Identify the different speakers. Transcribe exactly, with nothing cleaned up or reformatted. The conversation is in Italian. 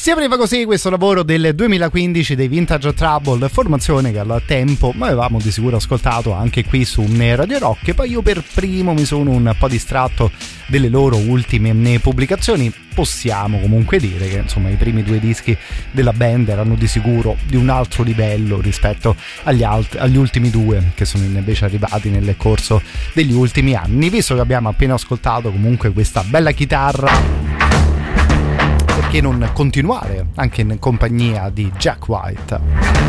Speaker 1: Si apriva così questo lavoro del duemilaquindici dei Vintage Trouble, formazione che al tempo avevamo di sicuro ascoltato anche qui su Radio Rock, e poi io per primo mi sono un po' distratto delle loro ultime pubblicazioni. Possiamo comunque dire che insomma i primi due dischi della band erano di sicuro di un altro livello rispetto agli, alt- agli ultimi due che sono invece arrivati nel corso degli ultimi anni. Visto che abbiamo appena ascoltato comunque questa bella chitarra, perché non continuare anche in compagnia di Jack White?